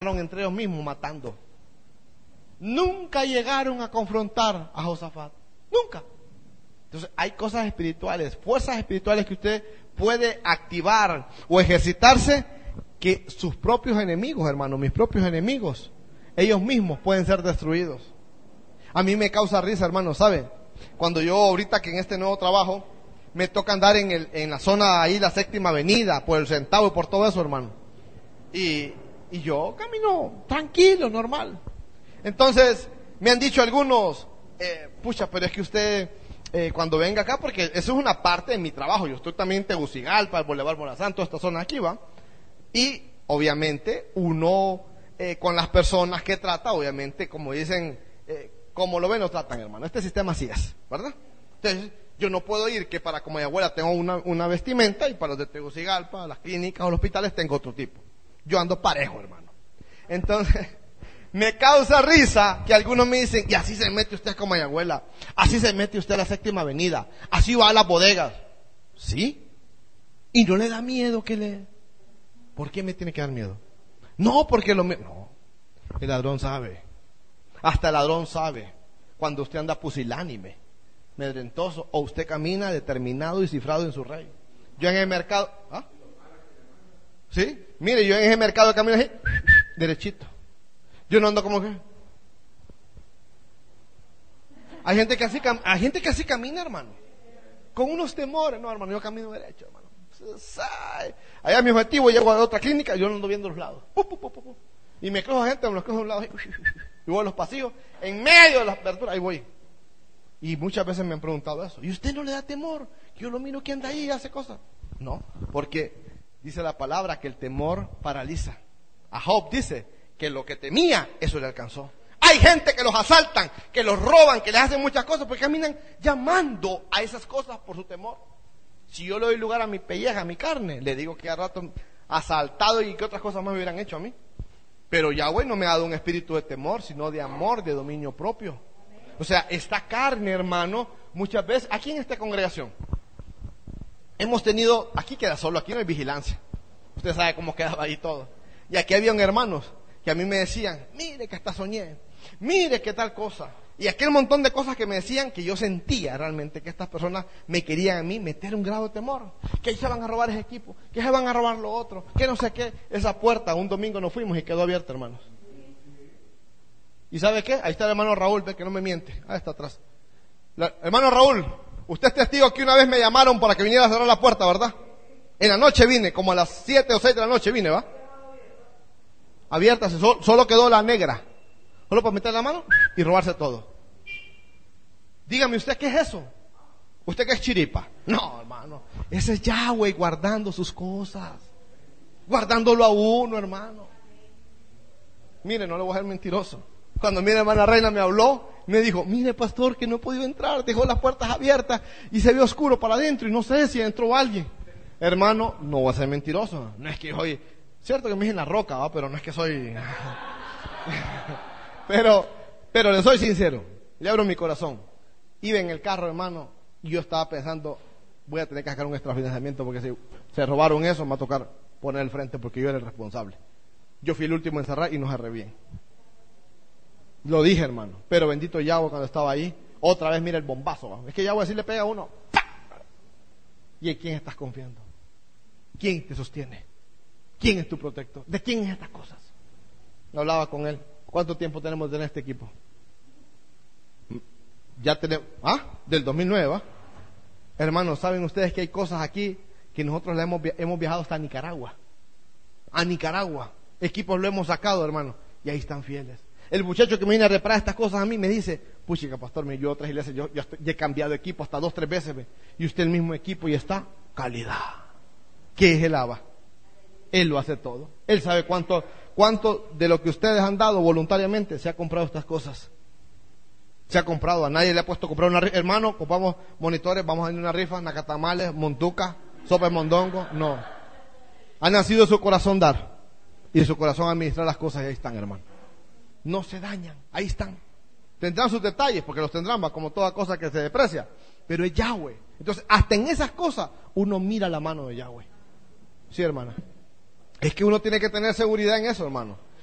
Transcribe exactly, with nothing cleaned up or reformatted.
entre ellos mismos matando. Nunca llegaron a confrontar a Josafat. Nunca. Entonces hay cosas espirituales, fuerzas espirituales que usted puede activar o ejercitarse, que sus propios enemigos, hermano, mis propios enemigos, ellos mismos pueden ser destruidos. A mí me causa risa, hermano, ¿sabe? Cuando yo ahorita que en este nuevo trabajo me toca andar en, el, en la zona ahí, la Séptima Avenida, por el Centavo y por todo eso, hermano. Y, y yo camino tranquilo, normal. Entonces, me han dicho algunos, eh, pucha, pero es que usted, eh, cuando venga acá, porque eso es una parte de mi trabajo, yo estoy también en Tegucigalpa, el Boulevard Morazán, toda esta zona aquí, ¿va? Y, obviamente, uno, eh, con las personas que trata, obviamente, como dicen, eh, como lo ven, lo tratan, hermano. Este sistema así es, ¿verdad? Entonces, yo no puedo ir que para como mi abuela tengo una, una vestimenta y para los de Tegucigalpa, las clínicas o los hospitales tengo otro tipo. Yo ando parejo, hermano. Entonces, me causa risa que algunos me dicen, y así se mete usted como mi abuela, así se mete usted a la Séptima Avenida, así va a las bodegas. ¿Sí? ¿Y no le da miedo que le...? ¿Por qué me tiene que dar miedo? No, porque lo... No, el ladrón sabe. Hasta el ladrón sabe cuando usted anda pusilánime, medrentoso, o usted camina determinado y cifrado en su rey. Yo en el mercado... ¿Ah? ¿Sí? Mire, yo en ese mercado camino así, derechito. Yo no ando como que... Hay gente que así, hay gente que así camina, hermano. Con unos temores. No, hermano, yo camino derecho, hermano. Allá mi objetivo, llego a otra clínica, yo no ando viendo los lados. Y me cojo gente, me los cojo a un lado. Y voy a los pasillos, en medio de las aperturas, ahí voy. Y muchas veces me han preguntado eso. ¿Y usted no le da temor? Yo lo miro que anda ahí y hace cosas. No, porque dice la palabra que el temor paraliza. A Job dice que lo que temía, eso le alcanzó. Hay gente que los asaltan, que los roban, que les hacen muchas cosas, porque caminan llamando a esas cosas por su temor. Si yo le doy lugar a mi pelleja, a mi carne, le digo que a rato asaltado y que otras cosas más me hubieran hecho a mí. Pero Yahweh no me ha dado un espíritu de temor, sino de amor, de dominio propio. O sea, esta carne, hermano, muchas veces, aquí en esta congregación, hemos tenido, aquí queda solo, aquí no hay vigilancia. Usted sabe cómo quedaba ahí todo. Y aquí habían hermanos que a mí me decían, mire que hasta soñé, mire que tal cosa. Y aquel montón de cosas que me decían que yo sentía realmente que estas personas me querían a mí meter un grado de temor. Que ahí se van a robar ese equipo, que se van a robar lo otro, que no sé qué. Esa puerta, un domingo nos fuimos y quedó abierta, hermanos. ¿Y sabe qué? Ahí está el hermano Raúl, ve que no me miente. Ahí está atrás. La, hermano Raúl, usted es testigo que una vez me llamaron para que viniera a cerrar la puerta, ¿verdad? En la noche vine, como a las siete o seis de la noche vine, ¿va? Abierta, solo, solo quedó la negra. Solo para meter la mano y robarse todo. Dígame usted, ¿qué es eso? ¿Usted qué es chiripa? No, hermano. Ese es Yahweh guardando sus cosas. Guardándolo a uno, hermano. Mire, no le voy a ser mentiroso. Cuando mi hermana Reina me habló, me dijo, mire pastor, que no he podido entrar, dejó las puertas abiertas y se ve oscuro para adentro y no sé si entró alguien. Hermano, no voy a ser mentiroso. No es que soy, cierto que me dicen la roca, ¿va? Pero no es que soy... pero, pero le soy sincero, le abro mi corazón. Iba en el carro, hermano, y yo estaba pensando, voy a tener que sacar un extrafinanciamiento porque si se robaron eso, me va a tocar poner el frente porque yo era el responsable. Yo fui el último en cerrar y no cerré bien. Lo dije, hermano, pero bendito Yahweh cuando estaba ahí, otra vez mira el bombazo, ¿va? Es que Yahweh así le pega a uno. ¡Pah! ¿Y en quién estás confiando? ¿Quién te sostiene? ¿Quién es tu protector? ¿De quién es estas cosas? Yo hablaba con él. ¿Cuánto tiempo tenemos de tener este equipo? Ya tenemos, ah, del dos mil nueve, ¿va? Hermanos, ¿saben ustedes que hay cosas aquí que nosotros le hemos, hemos viajado hasta Nicaragua? A Nicaragua. Equipos lo hemos sacado, hermano, y ahí están fieles. El muchacho que me viene a reparar estas cosas a mí me dice, puchica, pastor, me yo otras iglesias, yo, yo, estoy, yo he cambiado equipo hasta dos, tres veces, ¿ve? Y usted el mismo equipo y está, calidad. ¿Qué es el A B A? Él lo hace todo. Él sabe cuánto, cuánto de lo que ustedes han dado voluntariamente se ha comprado estas cosas. Se ha comprado, a nadie le ha puesto a comprar una rifa. Hermano, compramos monitores, vamos a ir a una rifa, nacatamales, montuca, sopa de mondongo. No. Ha nacido de su corazón dar y de su corazón administrar las cosas y ahí están, hermano. No se dañan, ahí están. Tendrán sus detalles, porque los tendrán, va, como toda cosa que se deprecia, pero es Yahweh. Entonces, hasta en esas cosas, uno mira la mano de Yahweh. Sí, hermana. Es que uno tiene que tener seguridad en eso, hermano.